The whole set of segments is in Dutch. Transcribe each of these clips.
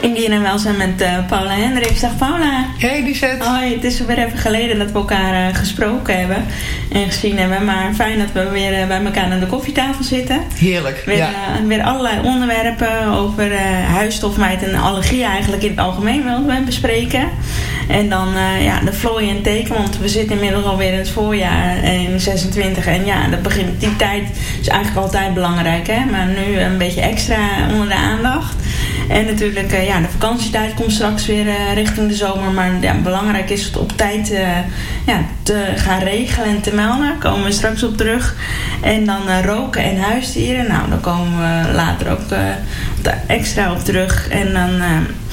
in Dieren en Welzijn met Paula Hendricks. Dag Paula. Hey Lisette. Hoi, het is weer even geleden dat we elkaar gesproken hebben en gezien hebben. Maar fijn dat we weer bij elkaar aan de koffietafel zitten. Heerlijk, Weer allerlei onderwerpen over huisstofmijt en allergie eigenlijk in het algemeen wilden we bespreken. En dan de vlooien en teken, want we zitten inmiddels alweer in het voorjaar in 26. En ja, dat begint, die tijd is eigenlijk altijd belangrijk, hè? Maar nu een beetje extra onder de aandacht. En natuurlijk, de vakantietijd komt straks weer richting de zomer. Maar belangrijk is het op tijd te gaan regelen en te melden. Daar komen we straks op terug. En dan roken en huisdieren. Nou, daar komen we later ook extra op terug. En dan...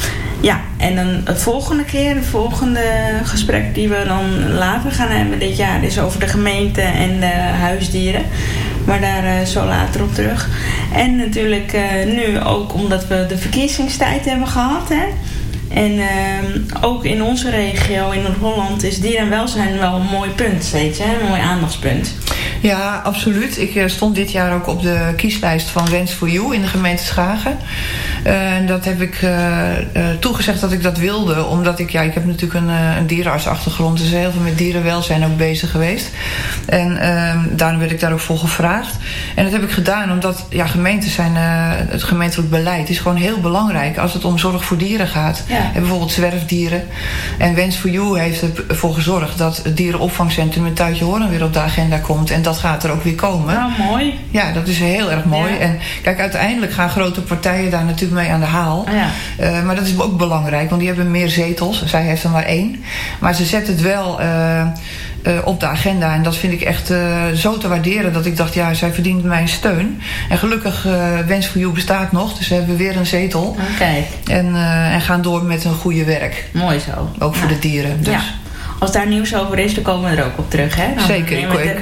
en dan het volgende gesprek die we dan later gaan hebben dit jaar is over de gemeente en de huisdieren. Maar daar zo later op terug. En natuurlijk nu ook omdat we de verkiezingstijd hebben gehad. Hè? En ook in onze regio, in Noord-Holland, is dier en welzijn wel een mooi punt steeds. Hè? Een mooi aandachtspunt. Ja, absoluut. Ik stond dit jaar ook op de kieslijst van Wens for You in de gemeente Schagen. En dat heb ik toegezegd dat ik dat wilde. Omdat ik heb natuurlijk een dierenartsachtergrond. Dus heel veel met dierenwelzijn ook bezig geweest. En daarom werd ik daar ook voor gevraagd. En dat heb ik gedaan omdat gemeenten zijn... het gemeentelijk beleid is gewoon heel belangrijk als het om zorg voor dieren gaat. Ja. En bijvoorbeeld zwerfdieren. En Wens for You heeft ervoor gezorgd dat het dierenopvangcentrum in Tuitjehoorn weer op de agenda komt. En dat gaat er ook weer komen. Nou, mooi. Ja, dat is heel erg mooi. Ja. En kijk, uiteindelijk gaan grote partijen daar natuurlijk mee aan de haal. Ja. Maar dat is ook belangrijk, want die hebben meer zetels. Zij heeft er maar 1. Maar ze zet het wel op de agenda. En dat vind ik echt zo te waarderen dat ik dacht, zij verdient mijn steun. En gelukkig, Wens for You bestaat nog. Dus we hebben weer een zetel. Okay. En gaan door met een goede werk. Mooi zo. Ook voor de dieren. Dus. Ja. Als daar nieuws over is, dan komen we er ook op terug. Hè? Dan zeker.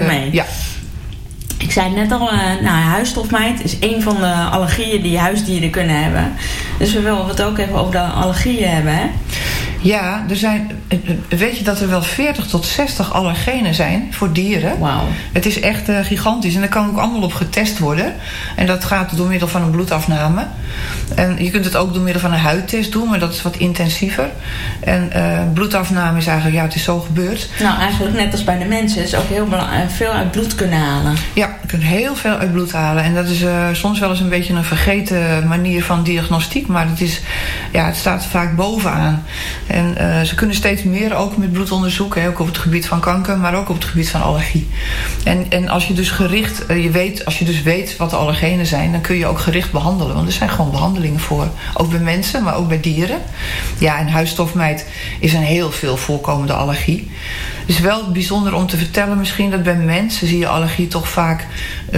Ik zei net al, huisstofmijt is een van de allergieën die huisdieren kunnen hebben. Dus we willen het ook even over de allergieën hebben, hè? Ja, weet je dat er wel 40 tot 60 allergenen zijn voor dieren? Wauw. Het is echt gigantisch. En daar kan ook allemaal op getest worden. En dat gaat door middel van een bloedafname. En je kunt het ook door middel van een huidtest doen, maar dat is wat intensiever. En bloedafname is eigenlijk, het is zo gebeurd. Nou, eigenlijk net als bij de mensen. is ook heel veel uit bloed kunnen halen. Ja, je kunt heel veel uit bloed halen. En dat is soms wel eens een beetje een vergeten manier van diagnostiek. Maar het staat vaak bovenaan. En ze kunnen steeds meer ook met bloedonderzoek. Hè, ook op het gebied van kanker, maar ook op het gebied van allergie. En als je dus weet wat de allergenen zijn, dan kun je ook gericht behandelen. Want er zijn gewoon behandelingen voor. Ook bij mensen, maar ook bij dieren. Ja, en huisstofmijt is een heel veel voorkomende allergie. Het is wel bijzonder om te vertellen misschien dat bij mensen zie je allergie toch vaak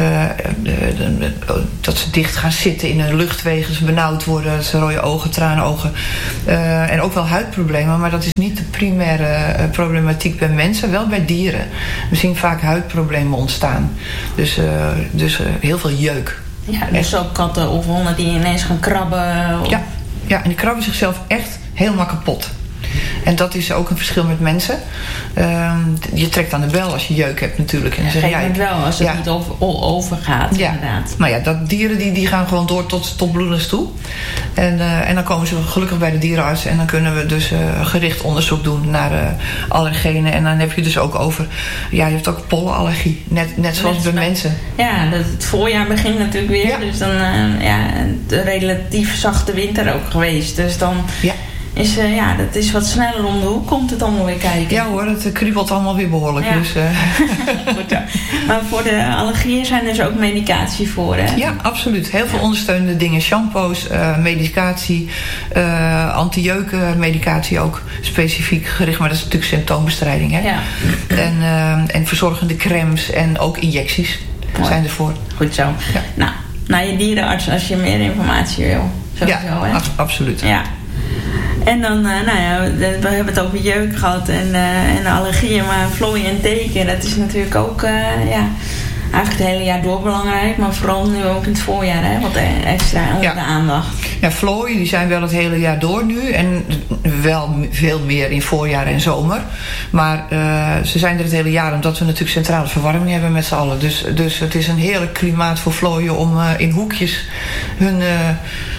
dat ze dicht gaan zitten in hun luchtwegen, ze benauwd worden, dat ze rode ogen, tranenogen en ook wel huidproblemen, maar dat is niet de primaire problematiek bij mensen, wel bij dieren. We zien vaak huidproblemen ontstaan. Dus heel veel jeuk. Ja, dus ook katten of honden die ineens gaan krabben. Of... Ja, en die krabben zichzelf echt helemaal kapot. En dat is ook een verschil met mensen. Je trekt aan de bel als je jeuk hebt natuurlijk. En dan zeg je wel als het niet overgaat, inderdaad. Maar dat dieren die gaan gewoon door tot bloedens toe. En dan komen ze gelukkig bij de dierenarts. En dan kunnen we dus gericht onderzoek doen naar allergenen. En dan heb je dus ook over... je hebt ook pollenallergie. Net zoals bij mensen. Ja, het voorjaar begint natuurlijk weer. Ja. Dus dan een relatief zachte winter ook geweest. Dus dan... Ja. Dat is wat sneller om de hoek, komt het allemaal weer kijken. Ja hoor, het kriebelt allemaal weer behoorlijk. Ja. Dus, Goed, ja. Maar voor de allergieën zijn er dus ook medicatie voor, hè? Ja, absoluut. Heel veel ondersteunende dingen. Shampoos, medicatie, anti-jeukmedicatie ook specifiek gericht. Maar dat is natuurlijk symptoombestrijding, hè? Ja. En verzorgende crèmes en ook injecties zijn ervoor. Goed zo. Ja. Nou, naar je dierenarts als je meer informatie wil. Sowieso, hè? Absoluut. Ja. En dan, we hebben het over jeuk gehad en allergieën, maar vlooien en teken, dat is natuurlijk ook, eigenlijk het hele jaar door belangrijk, maar vooral nu ook in het voorjaar, hè, wat extra onder de aandacht. Ja, vlooien die zijn wel het hele jaar door nu en wel veel meer in voorjaar en zomer. Maar ze zijn er het hele jaar omdat we natuurlijk centrale verwarming hebben met z'n allen. Dus het is een heerlijk klimaat voor vlooien om in hoekjes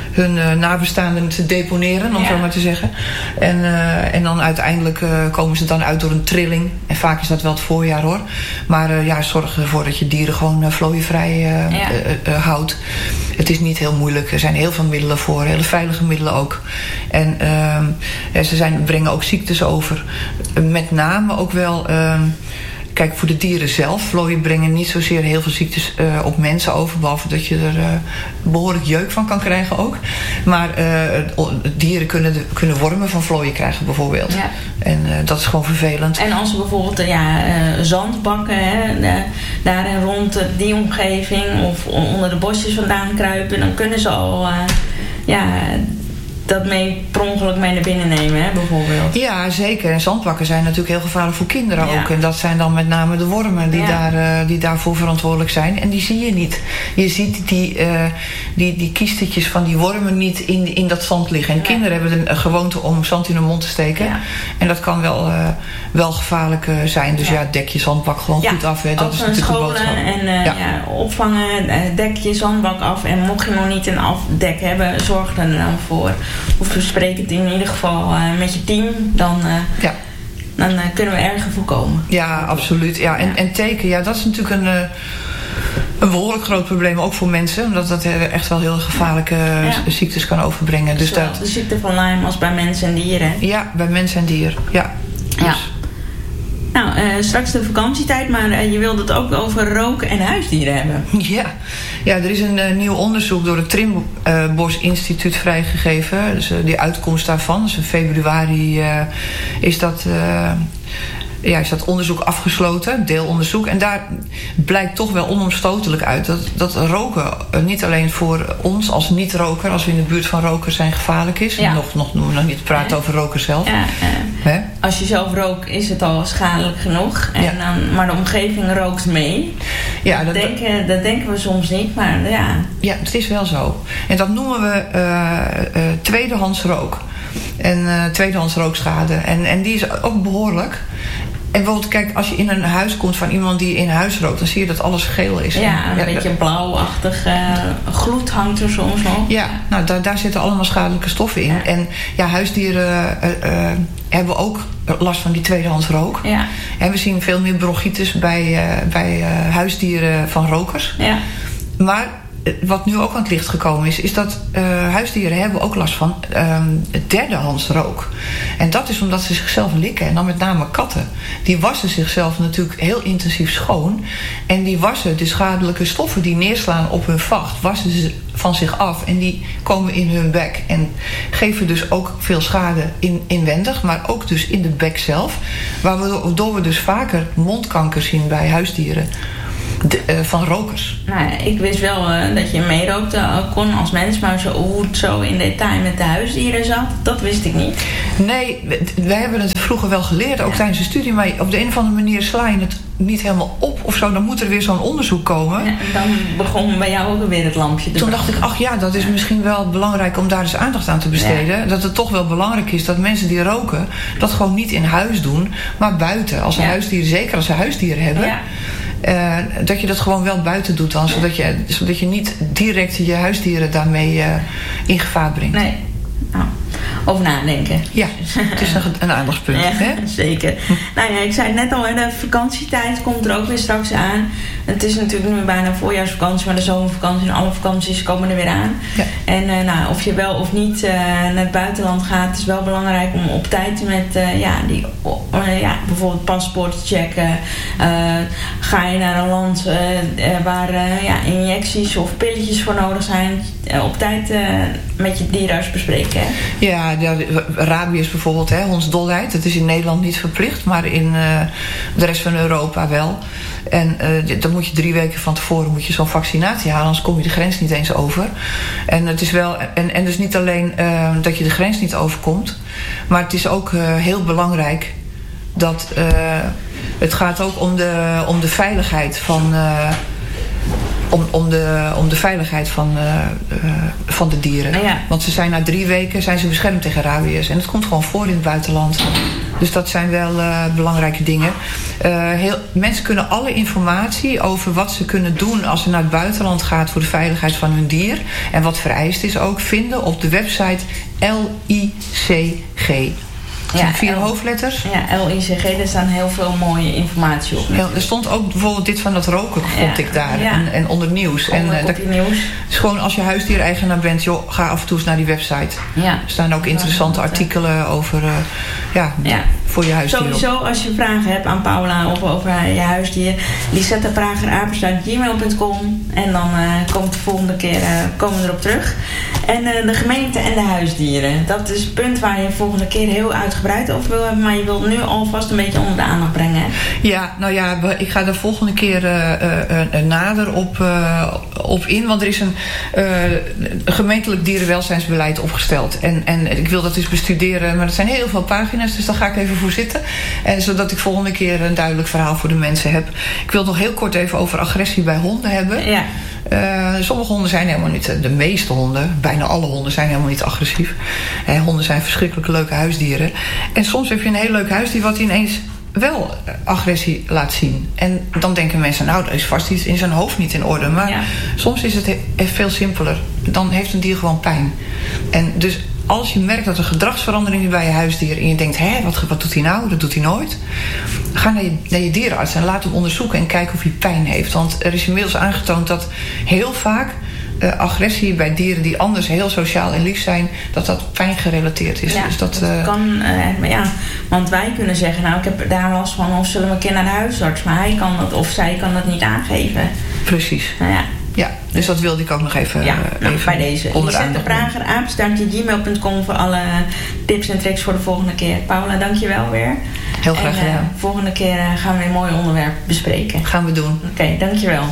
hun nabestaanden te deponeren, om zo maar te zeggen. En dan uiteindelijk komen ze dan uit door een trilling. En vaak is dat wel het voorjaar, hoor. Maar zorg ervoor dat je dieren gewoon vlooienvrij houdt. Het is niet heel moeilijk. Er zijn heel veel middelen voor. Hele veilige middelen ook. En ze brengen ook ziektes over. Met name ook wel... Kijk, voor de dieren zelf, vlooien brengen niet zozeer heel veel ziektes op mensen over, behalve dat je er behoorlijk jeuk van kan krijgen ook. Maar dieren kunnen wormen van vlooien krijgen bijvoorbeeld. Ja. En dat is gewoon vervelend. En als ze bijvoorbeeld zandbakken, daar rond die omgeving of onder de bosjes vandaan kruipen, dan kunnen ze al... dat per ongeluk mee naar binnen nemen, hè, bijvoorbeeld. Ja, zeker. En zandbakken zijn natuurlijk heel gevaarlijk voor kinderen ook. En dat zijn dan met name de wormen die daarvoor verantwoordelijk zijn. En die zie je niet. Je ziet die kiestetjes van die wormen niet in dat zand liggen. En kinderen hebben de gewoonte om zand in hun mond te steken. Ja. En dat kan wel gevaarlijk zijn. Dus dek je zandbak gewoon goed af. Hè. Dat is natuurlijk de boodschap. En opvangen, dek je zandbak af. En mocht je nog niet een afdek hebben, zorg er dan voor. Of bespreek het in ieder geval met je team. Dan kunnen we erger voorkomen. Ja, absoluut. Ja. En teken, dat is natuurlijk een behoorlijk groot probleem. Ook voor mensen. Omdat dat echt wel heel gevaarlijke ziektes kan overbrengen. Dus de ziekte van Lyme als bij mensen en dieren. Ja, bij mensen en dieren. Ja. Dus. Nou, straks de vakantietijd, maar je wilde het ook over roken en huisdieren hebben. Ja, er is een nieuw onderzoek door het Trimbos Instituut vrijgegeven. Dus die uitkomst daarvan, dus in februari is dat onderzoek afgesloten, deelonderzoek. En daar blijkt toch wel onomstotelijk uit dat roken niet alleen voor ons als niet-roker, als we in de buurt van rokers zijn, gevaarlijk is. Ja. Nog niet praten over roken zelf. Ja, als je zelf rookt is het al schadelijk genoeg. Maar de omgeving rookt mee. Ja, dat denken we soms niet, maar ja. Ja, het is wel zo. En dat noemen we tweedehands rook. En tweedehands rookschade. En die is ook behoorlijk. En bijvoorbeeld, kijk, als je in een huis komt van iemand die in huis rookt, dan zie je dat alles geel is. Ja, een beetje blauwachtig. Gloed hangt er soms nog. Ja, nou, daar zitten allemaal schadelijke stoffen in. Ja. En huisdieren hebben ook last van die tweedehands rook. Ja. En we zien veel meer bronchitis bij huisdieren van rokers. Ja. Maar wat nu ook aan het licht gekomen is dat huisdieren hebben ook last van derdehands rook. En dat is omdat ze zichzelf likken. En dan met name katten. Die wassen zichzelf natuurlijk heel intensief schoon. En die wassen de schadelijke stoffen die neerslaan op hun vacht, wassen ze van zich af. En die komen in hun bek. En geven dus ook veel schade inwendig. Maar ook dus in de bek zelf. Waardoor we dus vaker mondkanker zien bij huisdieren. Van rokers. Nou, ik wist wel dat je meerookte kon als mens, maar hoe het zo in detail met de huisdieren zat, dat wist ik niet. Nee, wij hebben het vroeger wel geleerd, ook tijdens de studie, maar op de een of andere manier sla je het niet helemaal op of zo. Dan moet er weer zo'n onderzoek komen. Ja, dan begon bij jou ook weer het lampje te branden. Toen dacht ik, dat is misschien wel belangrijk om daar eens aandacht aan te besteden. Ja. Dat het toch wel belangrijk is dat mensen die roken dat gewoon niet in huis doen, maar buiten. Als ze huisdieren, zeker als ze huisdieren hebben. Ja. Dat je dat gewoon wel buiten doet dan, zodat je niet direct je huisdieren daarmee in gevaar brengt. Nee. Nou, over nadenken. Ja, het is een aandachtspunt. Ja, hè? Zeker. Nou ja, ik zei het net al, de vakantietijd komt er ook weer straks aan. Het is natuurlijk nu bijna voorjaarsvakantie, maar de zomervakantie en alle vakanties komen er weer aan. Ja. En of je wel of niet naar het buitenland gaat, is wel belangrijk om op tijd met bijvoorbeeld paspoort te checken. Ga je naar een land waar injecties of pilletjes voor nodig zijn, op tijd met je dierenarts bespreken. Hè? Ja, rabies bijvoorbeeld, hondsdolheid. Dat is in Nederland niet verplicht, maar in de rest van Europa wel. En dan moet je 3 weken van tevoren zo'n vaccinatie halen, anders kom je de grens niet eens over. En het is wel, en dus niet alleen dat je de grens niet overkomt, maar het is ook heel belangrijk dat het gaat ook om de veiligheid van om de veiligheid van de dieren. Ja. Want ze zijn na 3 weken beschermd tegen rabies. En het komt gewoon voor in het buitenland. Dus dat zijn wel belangrijke dingen. Mensen kunnen alle informatie over wat ze kunnen doen als ze naar het buitenland gaat voor de veiligheid van hun dier en wat vereist is ook vinden op de website LICG. Dat zijn 4 hoofdletters. Ja, LICG, daar staan heel veel mooie informatie op. Er stond ook bijvoorbeeld dit van dat roken, vond ik daar. Ja. En onder nieuws. Nieuws. Dus gewoon als je huisdiereigenaar bent, joh, ga af en toe eens naar die website. Ja. Er staan ook interessante artikelen over voor je huisdier. Sowieso, als je vragen hebt aan Paula of over je huisdier, lisetteprager@gmail.com en dan komt de volgende keer komen we erop terug. En de gemeente en de huisdieren. Dat is het punt waar je volgende keer heel uitgebreid over wil hebben, maar je wilt nu alvast een beetje onder de aandacht brengen. Ja, nou ja, ik ga de volgende keer nader op in, want er is een gemeentelijk dierenwelzijnsbeleid opgesteld. En ik wil dat eens bestuderen, maar het zijn heel veel pagina's, dus daar ga ik even voor zitten. En zodat ik volgende keer een duidelijk verhaal voor de mensen heb. Ik wil het nog heel kort even over agressie bij honden hebben. Ja. Sommige honden zijn helemaal niet, de meeste honden, bijna alle honden zijn helemaal niet agressief. Honden zijn verschrikkelijk leuke huisdieren. En soms heb je een heel leuk huisdier wat ineens wel agressie laat zien. En dan denken mensen, nou, er is vast iets in zijn hoofd niet in orde. Maar soms is het veel simpeler. Dan heeft een dier gewoon pijn. En dus als je merkt dat er gedragsverandering is bij je huisdier en je denkt, wat doet hij nou? Dat doet hij nooit. Ga naar je dierenarts en laat hem onderzoeken en kijken of hij pijn heeft. Want er is inmiddels aangetoond dat heel vaak agressie bij dieren die anders heel sociaal en lief zijn, dat pijn gerelateerd is. Ja, dus dat kan, want wij kunnen zeggen, nou, ik heb daar last van, of zullen we een keer naar de huisarts, maar hij kan dat of zij kan dat niet aangeven. Precies. Nou ja. Ja, dus dat wilde ik ook nog even, even bij deze. lisetteprager@gmail.com voor alle tips en tricks voor de volgende keer. Paula, dank je wel weer. Heel graag gedaan. Volgende keer gaan we weer een mooi onderwerp bespreken. Gaan we doen. Oké, dank je wel.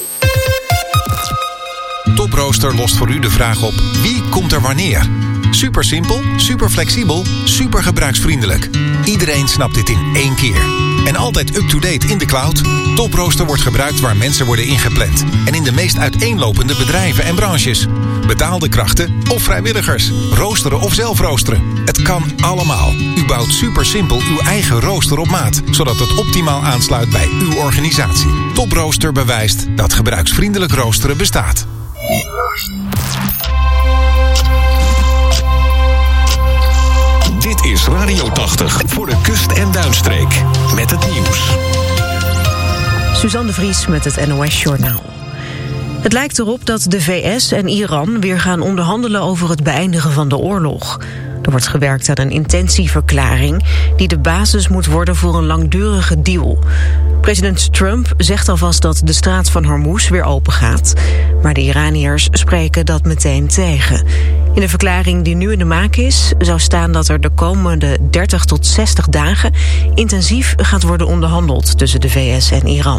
Toprooster lost voor u de vraag op: wie komt er wanneer? Super simpel, super flexibel, super gebruiksvriendelijk. Iedereen snapt dit in 1 keer. En altijd up-to-date in de cloud. Toprooster wordt gebruikt waar mensen worden ingepland. En in de meest uiteenlopende bedrijven en branches. Betaalde krachten of vrijwilligers. Roosteren of zelf roosteren. Het kan allemaal. U bouwt super simpel uw eigen rooster op maat. Zodat het optimaal aansluit bij uw organisatie. Toprooster bewijst dat gebruiksvriendelijk roosteren bestaat. Dit is Radio 80 voor de kust- en duinstreek. Met het nieuws. Suzanne de Vries met het NOS-journaal. Het lijkt erop dat de VS en Iran weer gaan onderhandelen over het beëindigen van de oorlog. Er wordt gewerkt aan een intentieverklaring die de basis moet worden voor een langdurige deal. President Trump zegt alvast dat de straat van Hormuz weer open gaat. Maar de Iraniërs spreken dat meteen tegen. In de verklaring die nu in de maak is, zou staan dat er de komende 30 tot 60 dagen intensief gaat worden onderhandeld tussen de VS en Iran.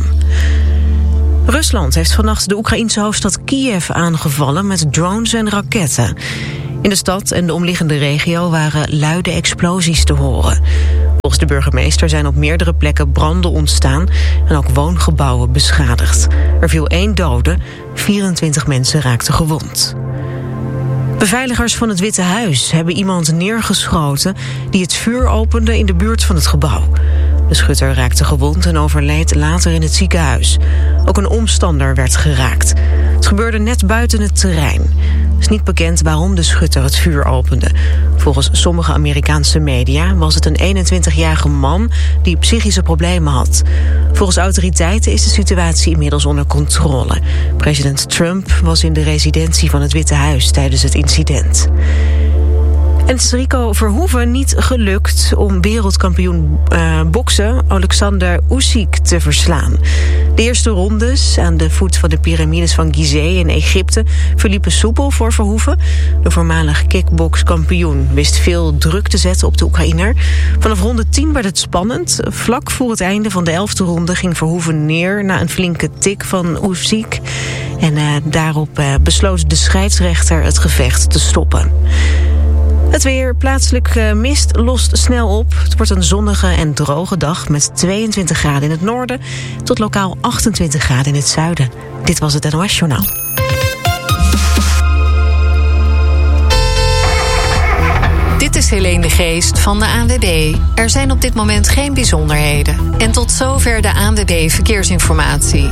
Rusland heeft vannacht de Oekraïense hoofdstad Kiev aangevallen met drones en raketten. In de stad en de omliggende regio waren luide explosies te horen. Volgens de burgemeester zijn op meerdere plekken branden ontstaan en ook woongebouwen beschadigd. Er viel 1 dode, 24 mensen raakten gewond. Beveiligers van het Witte Huis hebben iemand neergeschoten die het vuur opende in de buurt van het gebouw. De schutter raakte gewond en overleed later in het ziekenhuis. Ook een omstander werd geraakt. Het gebeurde net buiten het terrein. Het is niet bekend waarom de schutter het vuur opende. Volgens sommige Amerikaanse media was het een 21-jarige man die psychische problemen had. Volgens autoriteiten is de situatie inmiddels onder controle. President Trump was in de residentie van het Witte Huis tijdens het incident. En het is Rico Verhoeven niet gelukt om wereldkampioen boksen Alexander Usyk te verslaan. De eerste rondes aan de voet van de piramides van Gizeh in Egypte verliepen soepel voor Verhoeven. De voormalig kickbokskampioen wist veel druk te zetten op de Oekraïner. Vanaf ronde 10 werd het spannend. Vlak voor het einde van de 11e ronde ging Verhoeven neer na een flinke tik van Usyk. En daarop besloot de scheidsrechter het gevecht te stoppen. Het weer, plaatselijk mist, lost snel op. Het wordt een zonnige en droge dag met 22 graden in het noorden tot lokaal 28 graden in het zuiden. Dit was het NOS-journaal. Dit is is Helene de Geest van de ANWB. Er zijn op dit moment geen bijzonderheden. En tot zover de ANWB Verkeersinformatie.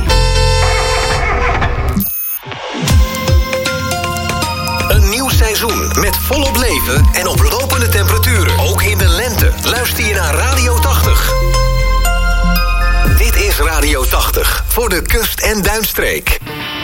Een nieuw seizoen met volop leven en oplopende temperaturen. Ook in de lente luister je naar Radio 80. Dit is Radio 80 voor de kust- en duinstreek.